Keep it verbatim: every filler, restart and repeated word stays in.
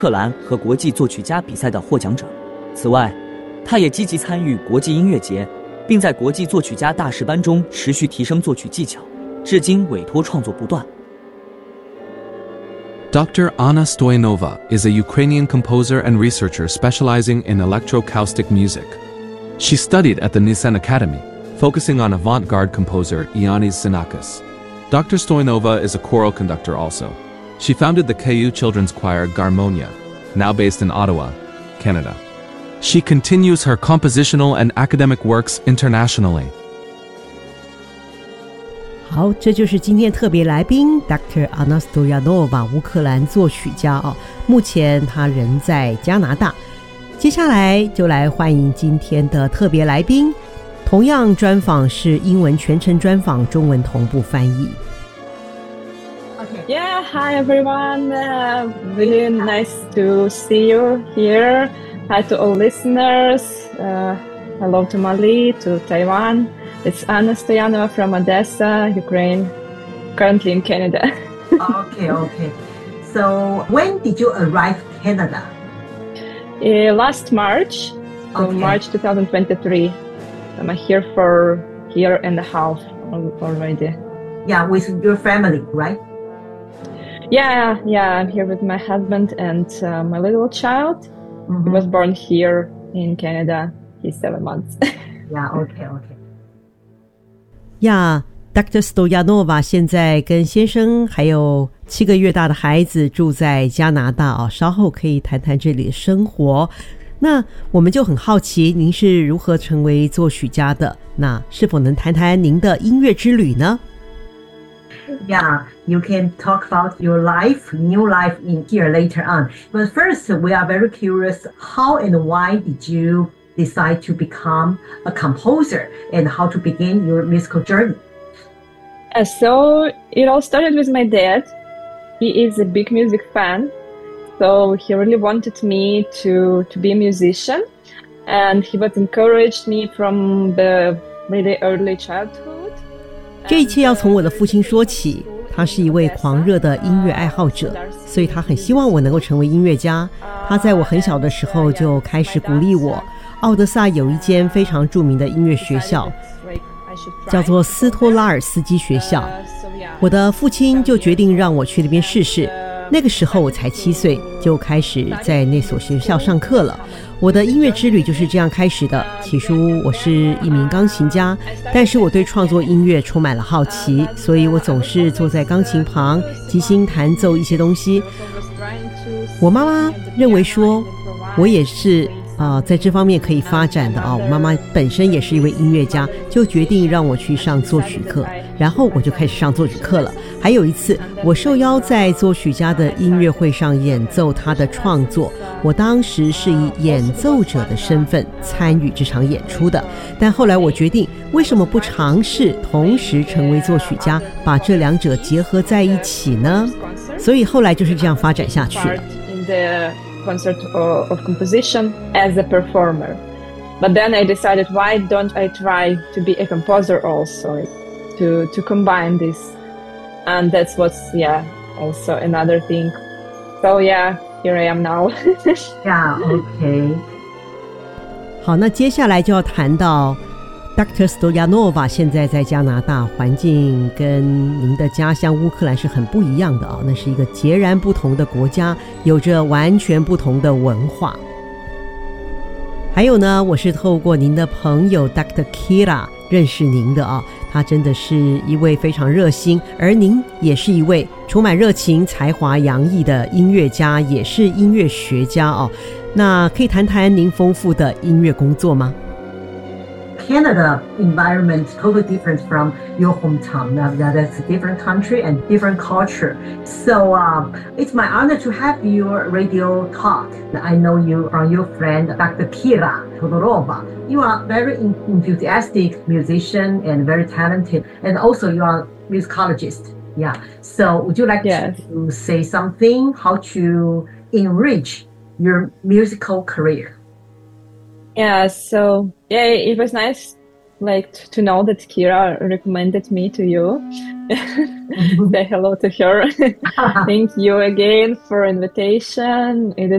克兰和国际作曲家比赛的获奖者。此外，他也积极参与国际音乐节，并在国际作曲家大师班中持续提升作曲技巧，至今委托创作不断。 Doctor Anna Stoyanova is a Ukrainian composer and researcher specializing in electroacoustic music. She studied at the Nissan Academy, focusing on avant-garde composer Ioannis Xenakis. Doctor Stoyanova is a choral conductor also. She founded the K U Children's Choir Garmonia, now based in Ottawa, Canada. She continues her compositional and academic works internationally. 好，这就是今天特别来宾 Doctor Anna Stoyanova 乌克兰作曲家哦，目前他人在加拿大。接下来就来欢迎今天的特别来宾，同样专访是英文全程专访，中文同步翻译。 Yeah, hi everyone. Uh, really nice to see you here. Hi to all listeners. Uh, hello to Mali, to Taiwan. It's Anna Stoyanova from Odessa, Ukraine, currently in Canada. Okay, okay. So when did you arrive in Canada? Uh, last March, so Okay. March twenty twenty-three. I'm here for a year and a half al- already. Yeah, with your family, right? Yeah, yeah, I'm here with my husband and uh, my little child. He Mhm. was born here in Canada. He's seven months. Yeah, okay, okay. 呀 Doctor Stoyanova 现在跟先生还有七个月大的孩子住在加拿大哦，稍后可以谈谈这里的生活。那我们就很好奇，您是如何成为作曲家的？那是否能谈谈您的音乐之旅呢？ Yeah, you can talk about your life, new life in here later on. But first, we are very curious, how and why did you decide to become a composer and how to begin your musical journey? Uh, so it all started with my dad. He is a big music fan, so he really wanted me to to be a musician, and he was encouraged me from the really early childhood. 这一切要从我的父亲说起，他是一位狂热的音乐爱好者，所以他很希望我能够成为音乐家。他在我很小的时候就开始鼓励我。奥德萨有一间非常著名的音乐学校，叫做斯托拉尔斯基学校。我的父亲就决定让我去那边试试。那个时候我才七岁，就开始在那所学校上课了。我的音乐之旅就是这样开始的。起初我是一名钢琴家，但是我对创作音乐充满了好奇，所以我总是坐在钢琴旁即兴弹奏一些东西。我妈妈认为说我也是呃，在这方面可以发展的啊、哦，我妈妈本身也是一位音乐家，就决定让我去上作曲课，然后我就开始上作曲课了。还有一次，我受邀在作曲家的音乐会上演奏他的创作，我当时是以演奏者的身份参与这场演出的。但后来我决定，为什么不尝试同时成为作曲家，把这两者结合在一起呢？所以后来就是这样发展下去了。 Concert of, of composition as a performer, but then I decided, why don't I try to be a composer also, to to combine this, and that's what's yeah also another thing. So yeah, here I am now. Yeah, okay. 好，那接下来就要谈到 Doctor Stoyanova 现在在加拿大，环境跟您的家乡乌克兰是很不一样的啊、哦，那是一个截然不同的国家，有着完全不同的文化。还有呢，我是透过您的朋友 Doctor Kira 认识您的啊、哦，他真的是一位非常热心，而您也是一位充满热情、才华洋溢的音乐家，也是音乐学家哦。那可以谈谈您丰富的音乐工作吗 Canada environment totally different from your hometown. Now, that's a different country and different culture. So uh, it's my honor to have your radio talk. I know you from your friend Doctor Kira Todorova. You are very enthusiastic musician and very talented, and also you are a musicologist. Yeah. So would you like yes. to say something how to enrich your musical career? Yeah, so yeah, it was nice like to, to know that Kira recommended me to you. Say hello to her. Thank you again for invitation. It is